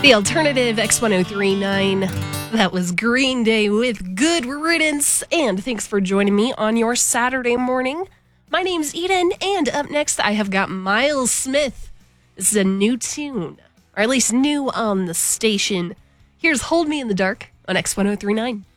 The alternative X1039. That was Green Day with Good Riddance. And thanks for joining me on your Saturday morning. My name's Eden, and up next I have got Miles Smith. This is a new tune, or at least new on the station. Here's Hold Me in the Dark on X1039.